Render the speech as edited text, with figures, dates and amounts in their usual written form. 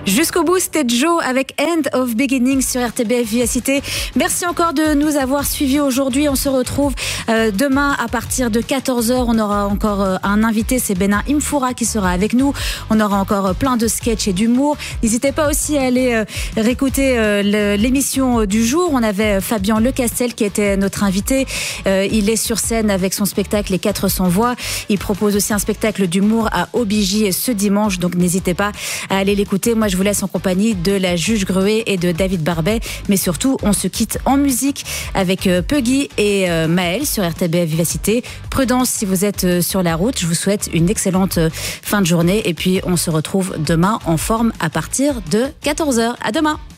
Jusqu'au bout, c'était Joe avec End of Beginning sur RTBF Vivacité. Merci encore de nous avoir suivis aujourd'hui. On se retrouve demain à partir de 14h. On aura encore un invité, c'est Benin Imfoura qui sera avec nous. On aura encore plein de sketchs et d'humour. N'hésitez pas aussi à aller réécouter l'émission du jour. On avait Fabien Lecastel qui était notre invité. Il est sur scène avec son spectacle Les 400 voix. Il propose aussi un spectacle d'humour à Obigi ce dimanche. Donc n'hésitez pas à aller l'écouter. Moi, je vous laisse en compagnie de la Juge Gruet et de David Barbet. Mais surtout, on se quitte en musique avec Puggy et Maël sur RTBF Vivacité. Prudence si vous êtes sur la route. Je vous souhaite une excellente fin de journée. Et puis, on se retrouve demain en forme à partir de 14h. À demain.